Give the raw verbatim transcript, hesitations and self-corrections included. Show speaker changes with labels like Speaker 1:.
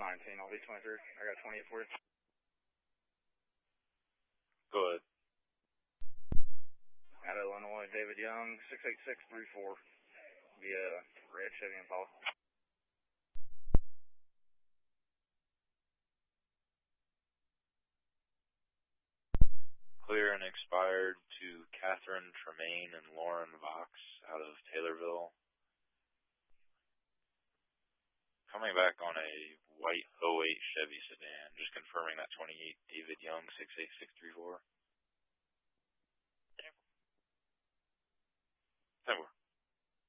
Speaker 1: nineteen, I'll be twenty-three. I got twenty-eight for you.
Speaker 2: Go ahead.
Speaker 1: Out of Illinois, David Young, six eight six three four. Be a red Chevy Impala.
Speaker 2: Clear and expired to Catherine Tremaine and Lauren Vox out of Taylorville. Coming back on a white oh eight Chevy sedan, just confirming that twenty-eight David Young, six eight six three four.